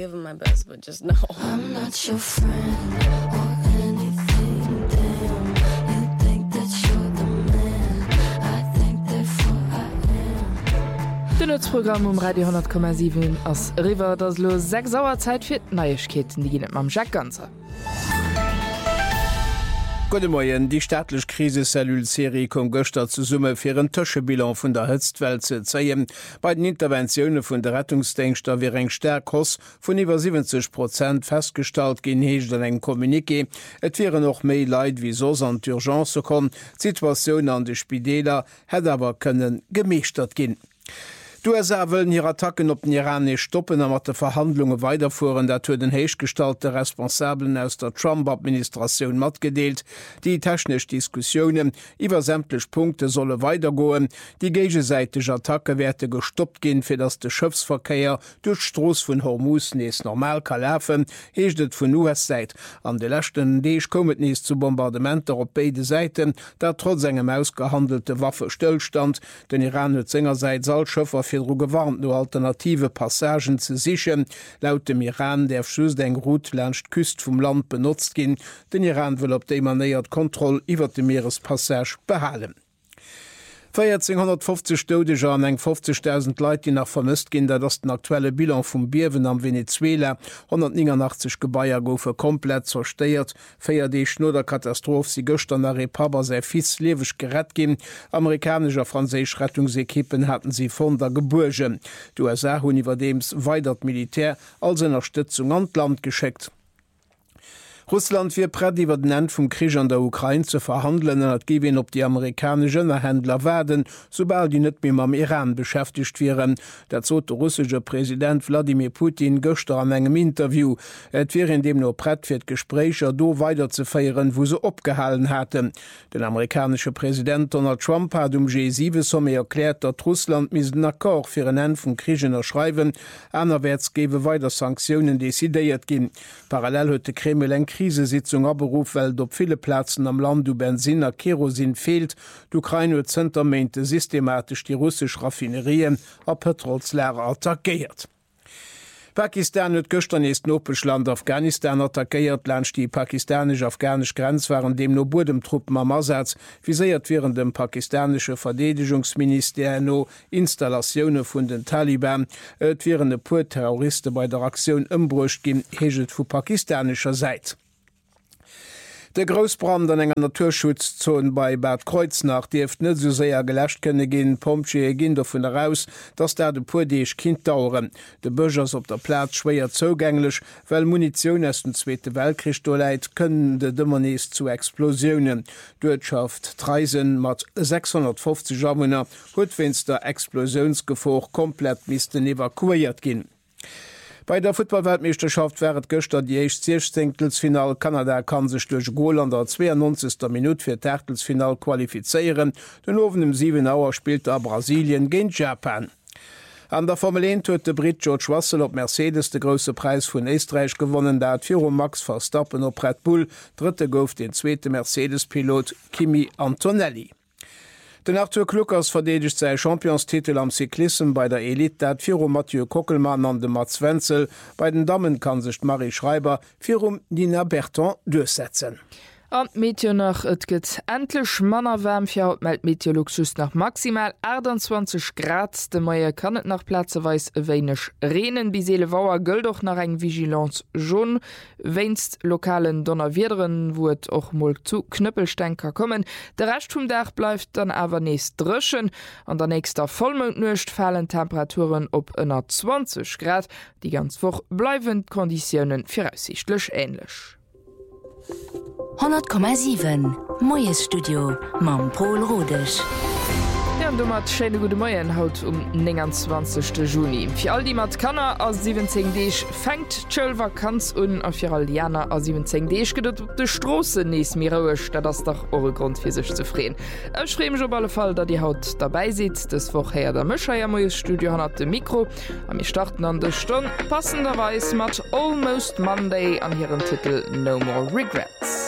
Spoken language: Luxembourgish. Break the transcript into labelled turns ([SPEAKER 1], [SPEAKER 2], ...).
[SPEAKER 1] give him my best, but just no.
[SPEAKER 2] I'm not your friend or anything. Damn, you think that you're the man. I think therefore I am.
[SPEAKER 3] Den Nutzprogramm Radio 10,7 ass River das lo 6 Sauer Zeit fir Neiechkeeten, die ginet mam Jack Ganzer.
[SPEAKER 4] Gute Morgen, die staatliche Krisesellulserie kom Göster zu Summe fir een Tëschebilan vun der Hëtzwelt ze zeien. Bei den Interventionioune vun der Rettungsdenkster wie eng Stärkos vun iwwer 70% feststalt gin heech an eng Kommike. Et wäre noch méi Leiit wie sos an d'Urgence kom. Situationun an de Spideler het awer kënnen gemeeschtert ginn. Die USA wollen ihre Attacken op den Iran nicht stoppen, aber die Verhandlungen weiterführen, dat hue den heichgestalte Responsablen aus der Trump-Administration matgedeelt. Die technisch Diskussionen über sämtliche Punkte solle weitergehen. Die gegenseitige Attacke werde gestoppt gehen, für das der Schiffsverkehr durch Stroß von Hormuz nicht normal kann laufen, hechtet von US-Seite. An der letzten Tag kommt nicht zu Bombardementen auf beide Seiten, da trotz engem ausgehandelte Waffenstillstand den Iran hat seinerseits als Schiffer fir gewarnt no alternative Passagen ze sichen. Laut dem Iran der Schus eng Rout lerncht Küst vum Land benutzt gin. Den Iran will op de manéiert Kontroll iwwer de Meerespassage behalen. 1450 Todeger an eng 50.000 Leiit, die nach vermisst ginn, dat ass den aktuelle Bilan vum Biewen am Venezuela 189 Gebaier goufe komplett zersteiert. 4 Deeg no der Katastroph si gëcht an der Repaber sei fis lewech gerett gin. Amerikanischer Franzésch Rettungsekippen hatten sie vun der Geburge. Du USA hunn iwwer dems weitert Militär als Unterstützung an Land gescheckt. Russland fir prät iwwer den End vum Krieg an der Ukraine zu verhandeln, dat gewinn op die amerikanischen Händler werden, sobald die net mehr am Iran beschäftigt wären. Dat zot der russische Präsident Wladimir Putin gëster an engem Interview. Et wäre in dem nur prät fir Gesprächer do weiter zu feieren, wo se opgehalen hatten. Den amerikanische Präsident Donald Trump hat G7 Somme erklärt, dat Russland mis den Akkor fir en End vum Kriegen erschreiben. Anerwärts gewe weiter Sanktionen desideiert gin. Parallel huet de Kreml eng Krisesitzung aberuf, weil op viele Plätzen am Land du Benzin a Kerosin fehlt. D'Ukraine Center meinte systematisch die russisch Raffinerien a Petrolslärer attackiert. Pakistan huet gëstern ist Nopelschland Afghanistan attackiert, lerncht die pakistanisch-afghanisch Grenz waren dem no Bodemtruppen am Ersatz, viséiert während dem pakistanische Verteidigungsministerium no Installationune vun den Taliban. Et wären de puer Terroristen bei der Aktion ëmbrucht gin, heget vu pakistanischer Seite. Der Großbrand an enger Naturschutzzone bei Bad Kreuznach, die net so sehr gelöscht könne gehen, Pomsche gehen davon heraus, dass da de pudeich Kind dauern. De Bürgers op der Platz schwer zugänglich, weil Munition aus dem Zweiten Weltkrieg leit, können de Dämmernis zu Explosionen. Wirtschaft Treisen mat 650 Jammer huet wenns der Explosionsgefahr komplett missten evakuiert gin. Bei der Football-Weltmeisterschaft wäret gëster die 16. Kanada kann sech durch Goal an der 92. Minute fir d'Ärtelsfinal qualifizieren. Den ofen im 7 Auer spielt a Brasilien gegen Japan. An der Formel 1 huet de Brit George Russell op Mercedes de grosse Preis vun Österreich gewonnen, dat vir Max Verstappen op Red Bull, dritte gouf den zweite Mercedes-Pilot Kimi Antonelli. Den Arthur Kluckers verdedigt sei Championstitel am Cyklism bei der Elite, dat vir Mathieu Kockelmann an de Mats Wenzel. Bei den Damen kann sich Marie Schreiber vir Nina Berton durchsetzen.
[SPEAKER 3] An Meteo nach et gëtt entlech Mannerwärm fir meldt Meteorologus nach maximal 28 Grad. De Meier kann et nach Plazeweis weinech Renen bis Seelewauer gëll doch nach eng Vigilanz Joun. Weinst lokalen Donnerwiederen woet och moll zu Knëppelstänker kommen. De Rest vum Dach bleifft dann awer nees drëschen. An der nächster Vollmondnucht fallen Temperaturen op ënner 20 Grad. Die ganz woch bleiwen Konditionen firaussichtlech ähnlich.
[SPEAKER 5] 100,7 Moes Studio Mam Paul Rodech.
[SPEAKER 3] Ja, du mat Schene gute Moien haut 29. Juni. Fi all die mat Kanner a 17 Deeg fängt Tschëllvakanz un a fir all Janer a 17 Deeg gedet op de Strosse nees mirrouech, dat das dach eure Grund fir sech ze freen. Ech schreem op alle Fall, dat die Haut dabei sieht, des woch her der Mëcheier Moes Studio han de Mikro. Am mir starten an de Stunde passenderweis mat Almost Monday an hireieren Titel No More Regrets.